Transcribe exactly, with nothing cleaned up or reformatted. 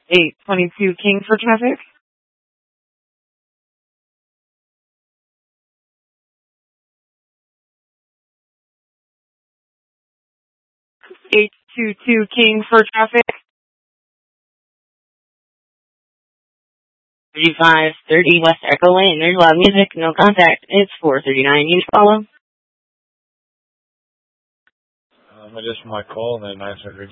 eight twenty-two King for traffic. eight two two King for traffic. thirty-five thirty West Echo Lane. There's loud music, no contact. It's four thirty-nine. You follow? Um, I just my call and then nine hundred.